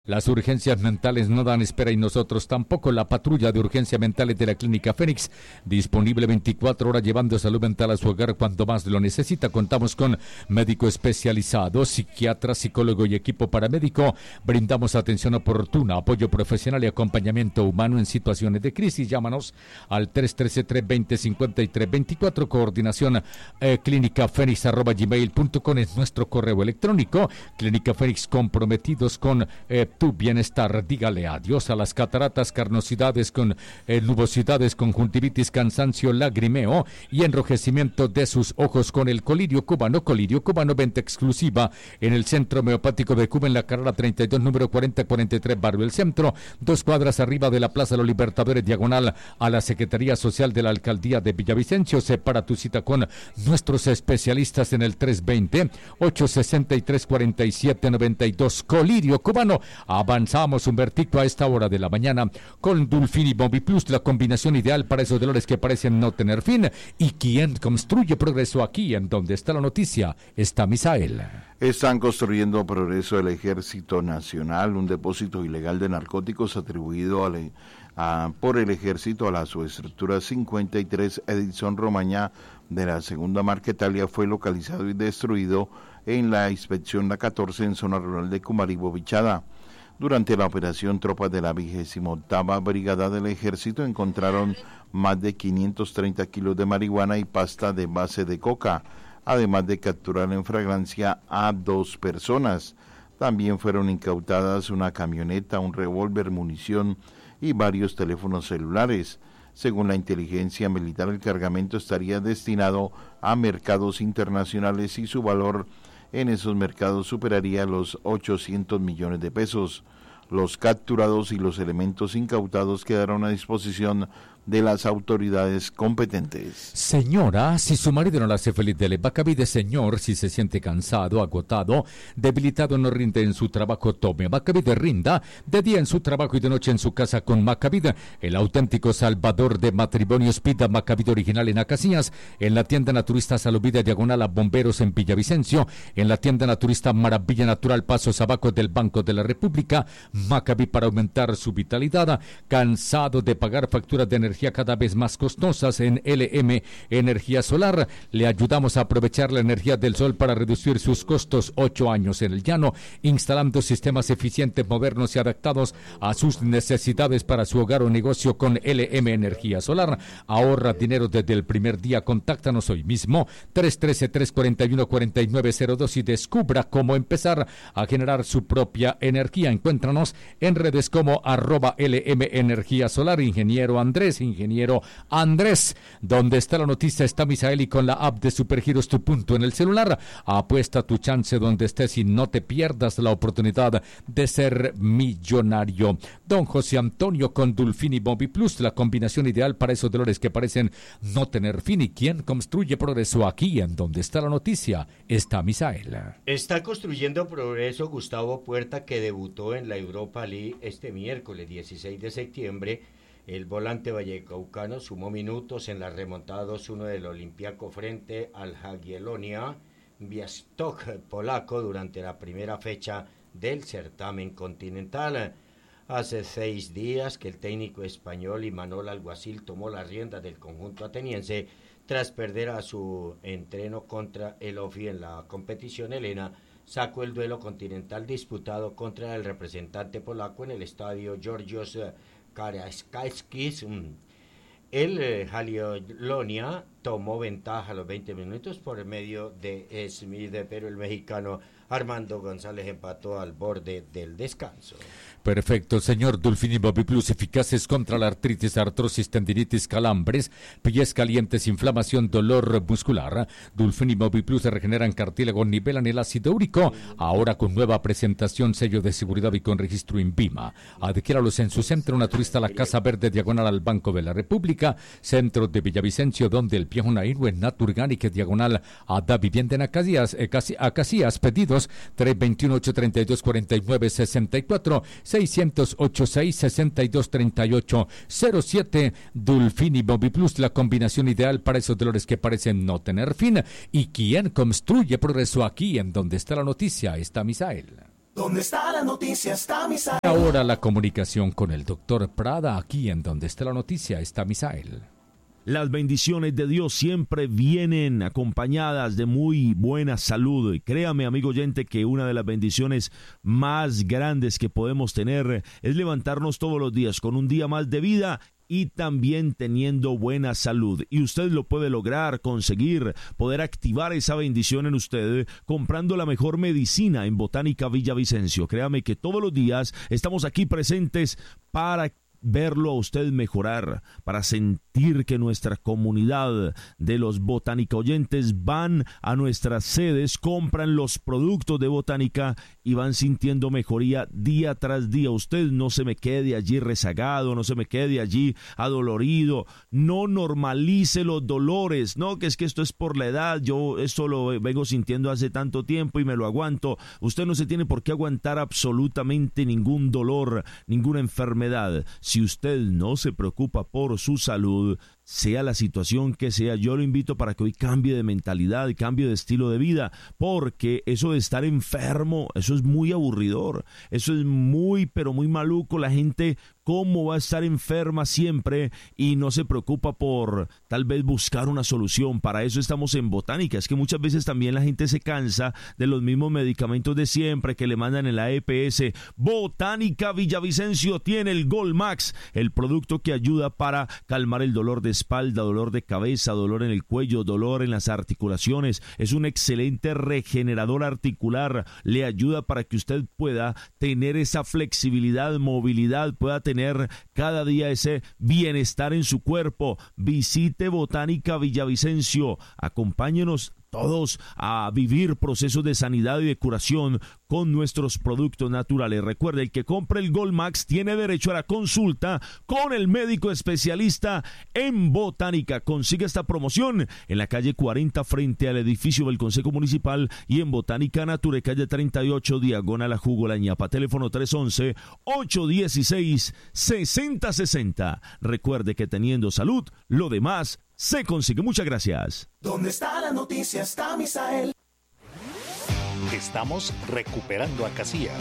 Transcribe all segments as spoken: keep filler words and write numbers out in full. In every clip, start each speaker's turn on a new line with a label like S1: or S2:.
S1: Las urgencias mentales no dan espera y nosotros tampoco. La patrulla de urgencia mentales de la Clínica Fénix, disponible veinticuatro horas llevando salud mental a su hogar cuando más lo necesita. Contamos con médico especializado, psiquiatra, psicólogo y equipo paramédico. Brindamos atención oportuna, apoyo profesional y acompañamiento humano en situaciones de crisis. Llámanos al tres uno tres, tres dos cero, cinco tres dos cuatro. Coordinación eh, clínicafénix arroba gmail punto com es nuestro correo electrónico. Clínica Fénix, comprometidos con eh, tu bienestar. Dígale adiós a las cataratas, carnosidades con eh, nubosidades, conjuntivitis, cansancio, lagrimeo y enrojecimiento de sus ojos con el colirio cubano. Colirio cubano, venta exclusiva en el Centro Homeopático de Cuba, en la carrera treinta y dos, número cuarenta cuarenta y tres, Barrio El Centro, dos cuadras arriba de la Plaza de los Libertadores, diagonal a la Secretaría Social de la Alcaldía de Villavicencio. Separa tu cita con nuestros especialistas en el tres dos cero, ocho seis tres, cuatro siete nueve dos. Colirio cubano. Avanzamos, Humbertico, a esta hora de la mañana con Dulfini Moviplus, la combinación ideal para esos dolores que parecen no tener fin. ¿Y quién construye progreso aquí, en donde está la noticia? Está Misael.
S2: Están construyendo progreso el Ejército Nacional, un depósito ilegal de narcóticos atribuido a, le, a, por el Ejército a la subestructura cincuenta y tres Edison Romañá de la Segunda Marquetalia fue localizado y destruido en la inspección La catorce en zona rural de Cumaribo, Bichada. Durante la operación, tropas de la vigésima octava Brigada del Ejército encontraron más de quinientos treinta kilos de marihuana y pasta de base de coca, además de capturar en flagrancia a dos personas. También fueron incautadas una camioneta, un revólver, munición y varios teléfonos celulares. Según la inteligencia militar, el cargamento estaría destinado a mercados internacionales y su valor en esos mercados superaría los ochocientos millones de pesos. Los capturados y los elementos incautados quedaron a disposición de las autoridades competentes.
S1: Señora, si su marido no la hace feliz, dele Bacavide. Señor, si se siente cansado, agotado, debilitado, no rinde en su trabajo, tome Bacavide. Rinda de día en su trabajo y de noche en su casa con Macavide, el auténtico salvador de matrimonios. Pida Macavide original en Acacias, en la tienda naturista Salubida diagonal a Bomberos en Villavicencio, en la tienda naturista Maravilla Natural Pasos Abajo del Banco de la República. Maccabi, para aumentar su vitalidad. Cansado de pagar facturas de energía cada vez más costosas, en L M Energía Solar le ayudamos a aprovechar la energía del sol para reducir sus costos. Ocho años en el llano, instalando sistemas eficientes, modernos y adaptados a sus necesidades para su hogar o negocio con L M Energía Solar. Ahorra dinero desde el primer día. Contáctanos hoy mismo, tres uno tres, tres cuatro uno, cuatro nueve cero dos, y descubra cómo empezar a generar su propia energía. Encuéntranos en redes como arroba L M Energía Solar. Ingeniero Andrés, ingeniero Andrés, donde está la noticia está Misael, y con la app de Supergiros Tu Punto en el celular. Apuesta tu chance donde estés y no te pierdas la oportunidad de ser millonario. Don José Antonio con Dulfini Moviplus, la combinación ideal para esos dolores que parecen no tener fin. ¿Y quién construye progreso aquí, en donde está la noticia? Está Misael.
S3: Está construyendo progreso Gustavo Puerta, que debutó en la Europa League este miércoles dieciséis de septiembre. El volante vallecaucano sumó minutos en la remontada dos uno del Olympiacos frente al Jagiellonia Białystok polaco durante la primera fecha del certamen continental. Hace seis días que el técnico español Imanol Alguacil tomó la rienda del conjunto ateniense tras perder a su entreno contra el Ofi en la competición helena. Sacó el duelo continental disputado contra el representante polaco en el estadio Georgios Karaiskakis. El eh, Jagiellonia tomó ventaja a los veinte minutos por el medio de Smith, pero el mexicano Armando González empató al borde del descanso.
S1: Perfecto, señor. Dulfini Moviplus, eficaces contra la artritis, artrosis, tendinitis, calambres, pies calientes, inflamación, dolor muscular. Dulfini Moviplus regeneran cartílago, nivelan el ácido úrico. Ahora con nueva presentación, sello de seguridad y con registro INVIMA. Adquiéralos en su centro naturista La Casa Verde, diagonal al Banco de la República, centro de Villavicencio, donde el viejo Nairo en Naturgánica, diagonal a Da Vivienda en Acacias. Acacias, pedidos tres dos uno, ocho tres dos, cuatro nueve seis cuatro, seiscientos ochenta y seis, sesenta y dos treinta y ocho cero siete. Dulfini Moviplus, la combinación ideal para esos dolores que parecen no tener fin. ¿Y quién construye progreso aquí, en donde está la noticia? Está Misael.
S4: Donde está la noticia está Misael.
S1: Ahora la comunicación con el doctor Prada, aquí en Donde está la noticia está Misael.
S5: Las bendiciones de Dios siempre vienen acompañadas de muy buena salud. Créame, amigo oyente, que una de las bendiciones más grandes que podemos tener es levantarnos todos los días con un día más de vida y también teniendo buena salud. Y usted lo puede lograr, conseguir, poder activar esa bendición en usted comprando la mejor medicina en Botánica Villavicencio. Créame que todos los días estamos aquí presentes para verlo a usted mejorar, para sentir que nuestra comunidad de los botánica oyentes van a nuestras sedes, compran los productos de Botánica y van sintiendo mejoría día tras día. Usted no se me quede allí rezagado, no se me quede allí adolorido, no normalice los dolores, no, que es que esto es por la edad, yo esto lo vengo sintiendo hace tanto tiempo y me lo aguanto. Usted no se tiene por qué aguantar absolutamente ningún dolor, ninguna enfermedad. Si usted no se preocupa por su salud, sea la situación que sea, yo lo invito para que hoy cambie de mentalidad, cambie de estilo de vida, porque eso de estar enfermo, eso es muy aburridor, eso es muy, pero muy maluco. La gente, ¿cómo va a estar enferma siempre y no se preocupa por tal vez buscar una solución? Para eso estamos en Botánica. Es que muchas veces también la gente se cansa de los mismos medicamentos de siempre que le mandan en la E P S. Botánica Villavicencio tiene el Gold Max, el producto que ayuda para calmar el dolor de espalda, dolor de cabeza, dolor en el cuello, dolor en las articulaciones. Es un excelente regenerador articular. Le ayuda para que usted pueda tener esa flexibilidad, movilidad, pueda tener cada día ese bienestar en su cuerpo. Visite Botánica Villavicencio. Acompáñenos todos a vivir procesos de sanidad y de curación con nuestros productos naturales. Recuerde, el que compre el Gold Max tiene derecho a la consulta con el médico especialista en Botánica. Consigue esta promoción en la calle cuarenta frente al edificio del Consejo Municipal y en Botánica Nature, calle treinta y ocho, diagonal a Jugo La Ñapa. Teléfono tres once, ocho dieciséis, sesenta sesenta. Recuerde que teniendo salud, lo demás se consigue. Muchas gracias.
S4: Donde está la noticia está Misael.
S6: Estamos recuperando a Casillas.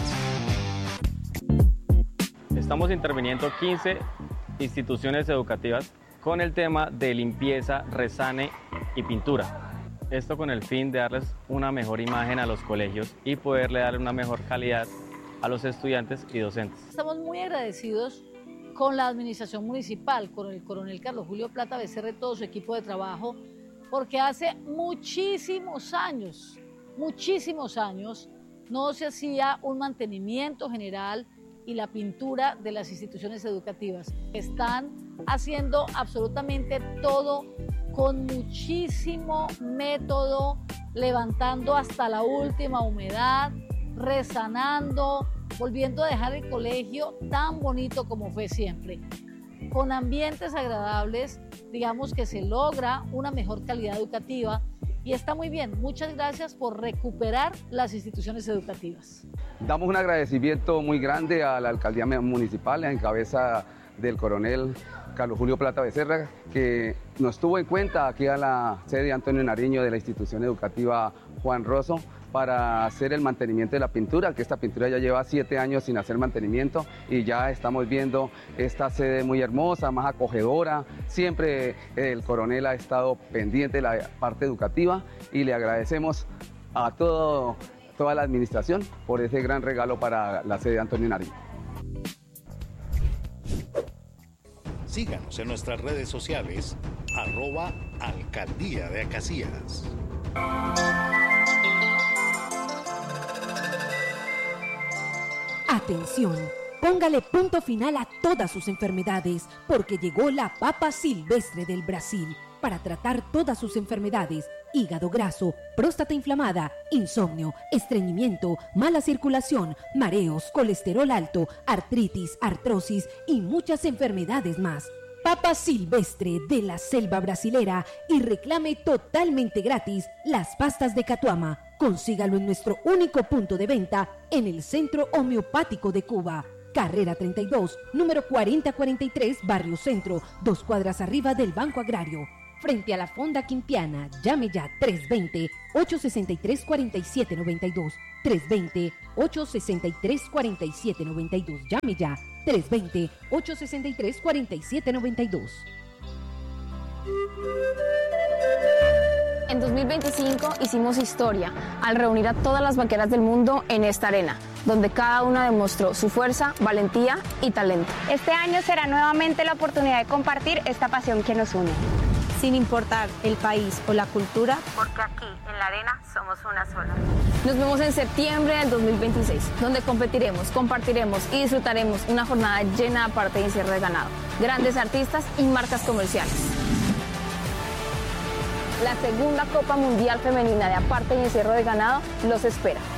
S7: Estamos interviniendo quince instituciones educativas con el tema de limpieza, resane y pintura. Esto con el fin de darles una mejor imagen a los colegios y poderle dar una mejor calidad a los estudiantes y docentes.
S8: Estamos muy agradecidos con la administración municipal, con el coronel Carlos Julio Plata Becerra y todo su equipo de trabajo, porque hace muchísimos años, muchísimos años, no se hacía un mantenimiento general y la pintura de las instituciones educativas. Están haciendo absolutamente todo con muchísimo método, levantando hasta la última humedad, resanando, volviendo a dejar el colegio tan bonito como fue siempre. Con ambientes agradables, digamos que se logra una mejor calidad educativa y está muy bien. Muchas gracias por recuperar las instituciones educativas.
S9: Damos un agradecimiento muy grande a la alcaldía municipal en cabeza del coronel Carlos Julio Plata Becerra, que nos tuvo en cuenta aquí a la sede Antonio Nariño de la institución educativa Juan Rosso para hacer el mantenimiento de la pintura, que esta pintura ya lleva siete años sin hacer mantenimiento y ya estamos viendo esta sede muy hermosa, más acogedora. Siempre el coronel ha estado pendiente de la parte educativa y le agradecemos a todo, toda la administración por ese gran regalo para la sede Antonio Nariño.
S6: Síganos en nuestras redes sociales, arroba Alcaldía de Casillas.
S10: Atención, póngale punto final a todas sus enfermedades, porque llegó la papa silvestre del Brasil para tratar todas sus enfermedades: hígado graso, próstata inflamada, insomnio, estreñimiento, mala circulación, mareos, colesterol alto, artritis, artrosis y muchas enfermedades más. Papa silvestre de la selva brasilera y reclame totalmente gratis las pastas de Catuama. Consígalo en nuestro único punto de venta en el Centro Homeopático de Cuba. Carrera treinta y dos, número cuarenta cuarenta y tres, Barrio Centro, dos cuadras arriba del Banco Agrario. frente a la Fonda Quimpiana. Llame ya tres dos cero, ocho seis tres, cuatro siete nueve dos. tres dos cero, ocho seis tres, cuatro siete nueve dos. Llame ya tres dos cero, ocho seis tres, cuatro siete nueve dos.
S11: En dos mil veinticinco hicimos historia al reunir a todas las vaqueras del mundo en esta arena, donde cada una demostró su fuerza, valentía y talento.
S12: Este año será nuevamente la oportunidad de compartir esta pasión que nos une.
S13: Sin importar el país o la cultura,
S12: porque aquí en la arena somos una sola.
S11: Nos vemos en septiembre del dos mil veintiséis, donde competiremos, compartiremos y disfrutaremos una jornada llena de aparte y encierro de ganado, grandes artistas y marcas comerciales. La segunda Copa Mundial Femenina de Aparte y Encierro de Ganado los espera.